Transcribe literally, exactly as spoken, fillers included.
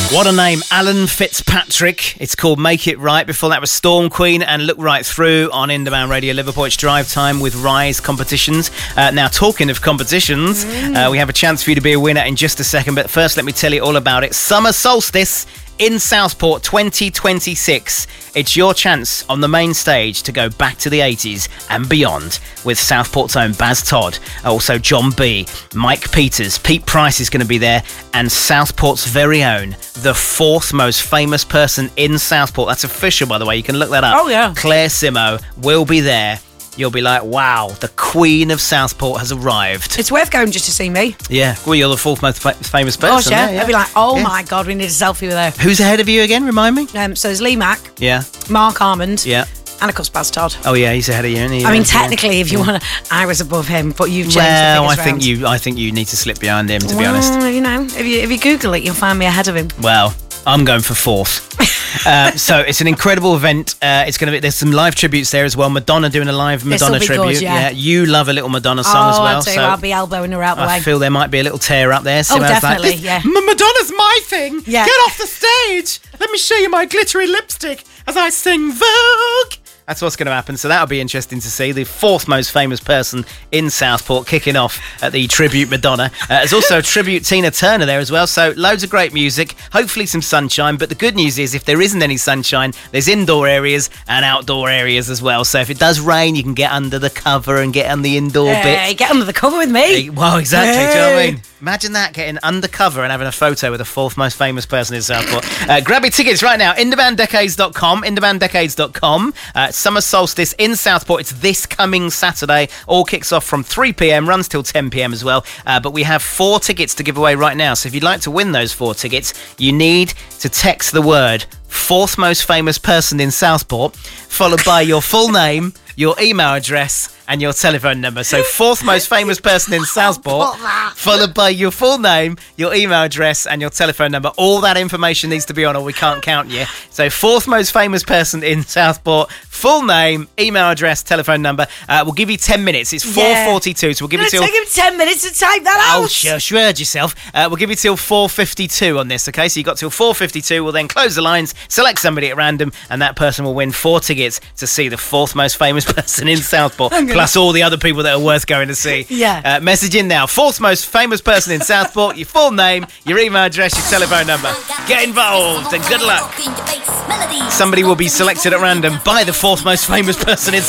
What a name, Alan Fitzpatrick. It's called Make It Right. Before that was Storm Queen and Look Right Through on Indobound Radio Liverpool. It's drive time with Rise competitions. Uh, now, talking of competitions, mm. uh, we have a chance for you to be a winner in just a second. But first, let me tell you all about it. Summer Solstice in Southport twenty twenty-six. It's your chance on the main stage to go back to the eighties and beyond with Southport's own Baz Todd, also John B, Mike Peters, Pete Price is going to be there, and Southport's very own, the fourth most famous person in Southport. That's official, by the way. You can look that up. Oh, yeah. Claire Simo will be there. You'll be like, wow, the Queen of Southport has arrived. It's worth going just to see me. Yeah. Well, you're the fourth most fa- famous person. Gosh, yeah. There, yeah. I'd be like, oh yeah. my God, we need a selfie with her. Who's ahead of you again? Remind me. Um, so there's Lee Mack. Yeah. Mark Armand. Yeah. And of course, Baz Todd. Oh yeah, he's ahead of you, isn't he? I mean, yeah. technically, if you want to, I was above him, but you've changed well, the I figures think round. you, I think you need to slip behind him, to well, be honest. You know, if you if you Google it, you'll find me ahead of him. Well, I'm going for fourth. uh, so it's an incredible event. Uh, it's going to be. There's some live tributes there as well. Madonna doing a live Madonna This'll be tribute. Good, yeah. yeah, you love a little Madonna song oh, as well. I'll, tell so you, I'll be elbowing her out the I way. feel there might be a little tear up there. Oh, Simo's definitely, like, yeah. Madonna's my thing. Yeah. Get off the stage. Let me show you my glittery lipstick as I sing Vogue. That's what's going to happen. So that'll be interesting to see. The fourth most famous person in Southport kicking off at the Tribute Madonna. Uh, there's also a Tribute Tina Turner there as well. So loads of great music. Hopefully some sunshine. But the good news is if there isn't any sunshine, there's indoor areas and outdoor areas as well. So if it does rain, you can get under the cover and get on the indoor Hey, bits. get under the cover with me. Hey, well, exactly. Do you know what I Hey. mean? Imagine that, getting undercover and having a photo with the fourth most famous person in Southport. Uh, grab your tickets right now. Indobound Decades dot com. Indobound Decades dot com. Uh, Summer Solstice in Southport. It's this coming Saturday. All kicks off from three p.m, runs till ten p.m. as well. Uh, but we have four tickets to give away right now. So if you'd like to win those four tickets, you need to text the word fourth most famous person in Southport, followed by your full name, your email address, and your telephone number. So fourth most famous person in Southport, followed by your full name, your email address, and your telephone number. All that information needs to be on, or we can't count you. So fourth most famous person in Southport, full name, email address, telephone number. Uh, we'll give you ten minutes. It's four forty-two, so we'll give you It'll till... take him ten minutes to type that out. Oh, shush, you heard yourself. Uh, we'll give you till four fifty-two on this, okay? So you got till four fifty-two. We'll then close the lines, select somebody at random, and that person will win four tickets to see the fourth most famous person in Southport, plus all the other people that are worth going to see. Yeah. Uh, message in now. Fourth most famous person in Southport, your full name, your email address, your telephone number. Get involved and good luck. Somebody will be selected at random by the fourth most famous person in